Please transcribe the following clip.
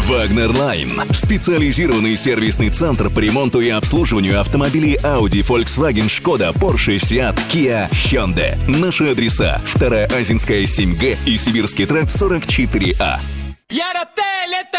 Wagner Line. Специализированный сервисный центр по ремонту и обслуживанию автомобилей Audi, Volkswagen, Skoda, Porsche, Seat, Kia, Hyundai. Наши адреса: 2-я Азинская, 7Г и Сибирский тракт, 44А.